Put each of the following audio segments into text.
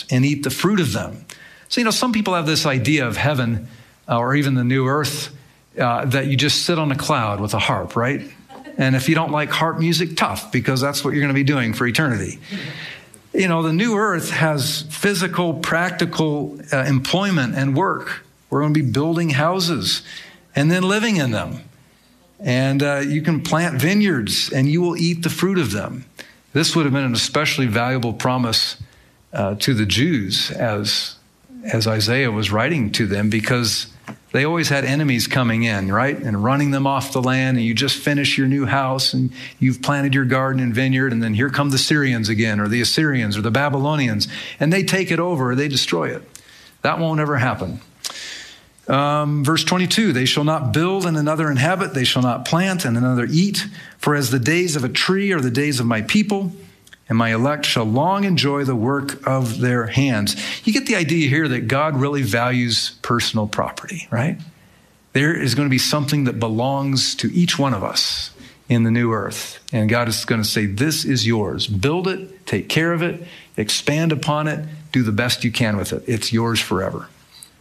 and eat the fruit of them. So, some people have this idea of heaven or even the new earth that you just sit on a cloud with a harp, right? And if you don't like harp music, tough, because that's what you're going to be doing for eternity. The new earth has physical, practical employment and work. We're going to be building houses and then living in them. And you can plant vineyards and you will eat the fruit of them. This would have been an especially valuable promise to the Jews as Isaiah was writing to them, because they always had enemies coming in, right? And running them off the land. And you just finish your new house and you've planted your garden and vineyard. And then here come the Syrians again, or the Assyrians, or the Babylonians. And they take it over, or they destroy it. That won't ever happen. Verse 22, they shall not build and another inhabit. They shall not plant and another eat. For as the days of a tree are the days of my people, and my elect shall long enjoy the work of their hands. You get the idea here that God really values personal property, right? There is going to be something that belongs to each one of us in the new earth. And God is going to say, this is yours. Build it, take care of it, expand upon it, do the best you can with it. It's yours forever.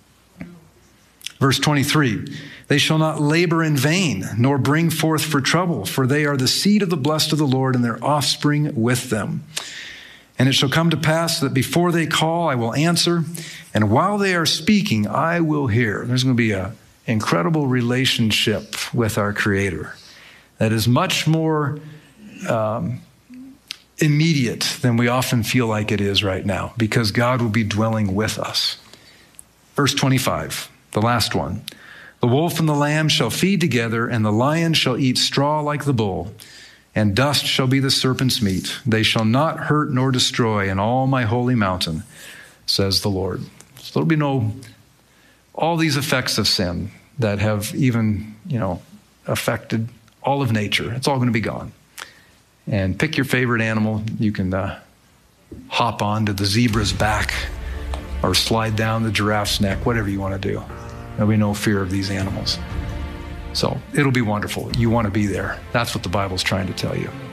Verse 23, they shall not labor in vain, nor bring forth for trouble, for they are the seed of the blessed of the Lord, and their offspring with them. And it shall come to pass that before they call, I will answer, and while they are speaking, I will hear. There's going to be an incredible relationship with our Creator that is much more immediate than we often feel like it is right now, because God will be dwelling with us. Verse 25. The last one, the wolf and the lamb shall feed together, and the lion shall eat straw like the bull, and dust shall be the serpent's meat. They shall not hurt nor destroy in all my holy mountain, says the Lord. So there'll be all these effects of sin that have even, affected all of nature. It's all going to be gone. And pick your favorite animal. You can hop onto the zebra's back or slide down the giraffe's neck, whatever you want to do. There'll be no fear of these animals. So it'll be wonderful. You want to be there. That's what the Bible's trying to tell you.